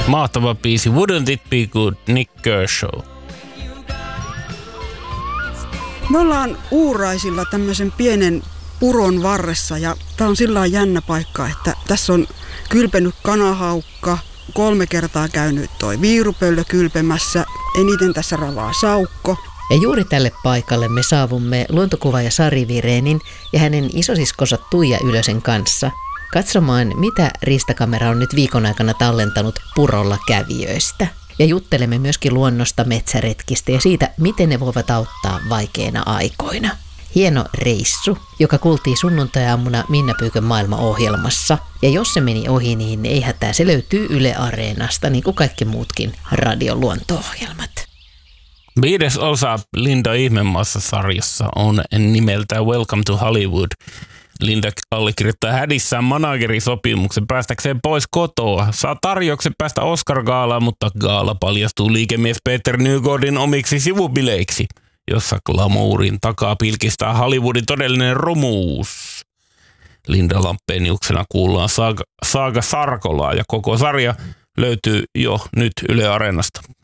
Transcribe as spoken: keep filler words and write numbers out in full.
Mahtava biisi. Wouldn't it be good, Nick Kershaw. Me ollaan Uuraisilla tämmöisen pienen puron varressa ja tää on sillä lailla jännä paikka, että tässä on kylpenyt kanahaukka, kolme kertaa käynyt toi viirupöllö kylpemässä, eniten tässä ravaa saukko. Ja juuri tälle paikalle me saavumme luontokuvaaja Sari Virenin ja hänen isosiskonsa Tuija Ylösen kanssa katsomaan, mitä riistakamera on nyt viikon aikana tallentanut purolla kävijöistä. Ja juttelemme myöskin luonnosta, metsäretkistä ja siitä, miten ne voivat auttaa vaikeina aikoina. Hieno reissu, joka kuultiin sunnuntai-aamuna Minna Pyykön maailmaohjelmassa. Ja jos se meni ohi, niin ei hätää, se löytyy Yle Areenasta, niin kuin kaikki muutkin radioluonto-ohjelmat. Viides osa Linda Ihmemaassa-sarjassa on nimeltä Welcome to Hollywood. Linda allekirjoittaa hädissään managerisopimuksen päästäkseen pois kotoa. Saa tarjouksen päästä Oscar-gaalaan, mutta gaala paljastuu liikemies Peter Nygårdin omiksi sivubileiksi, jossa glamourin takaa pilkistää Hollywoodin todellinen rumuus. Linda Lampeniuksena kuullaan Saaga, Saaga Sarkolaa ja koko sarja löytyy jo nyt Yle Areenasta.